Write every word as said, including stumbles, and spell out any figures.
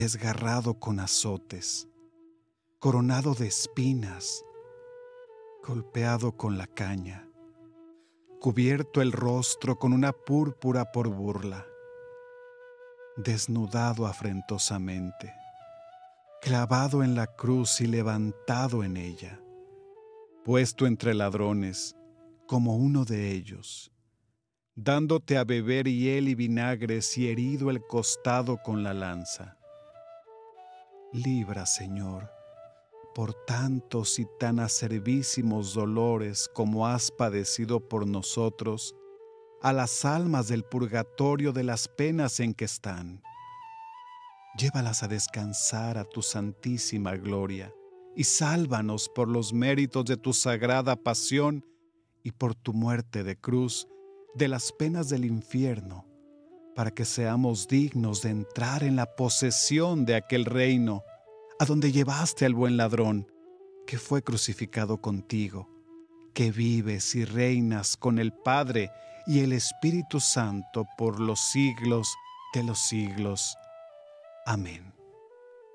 desgarrado con azotes, coronado de espinas, golpeado con la caña, cubierto el rostro con una púrpura por burla, desnudado afrentosamente, clavado en la cruz y levantado en ella, puesto entre ladrones como uno de ellos, dándote a beber hiel y vinagres y herido el costado con la lanza. Libra, Señor, por tantos y tan acervísimos dolores como has padecido por nosotros, a las almas del purgatorio de las penas en que están. Llévalas a descansar a tu santísima gloria y sálvanos por los méritos de tu sagrada pasión y por tu muerte de cruz de las penas del infierno, para que seamos dignos de entrar en la posesión de aquel reino a donde llevaste al buen ladrón, que fue crucificado contigo, que vives y reinas con el Padre y el Espíritu Santo por los siglos de los siglos. Amén.